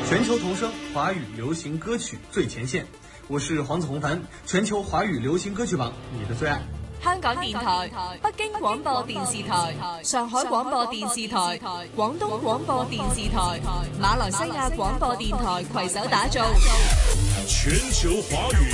全球同声华语流行歌曲最前线，我是黄子弘凡，全球华语流行歌曲榜你的最爱。 香港電台、北京廣播電視台、上海廣播電視台、廣東廣播電視台、馬來西亞廣播電台攜手打造全球華語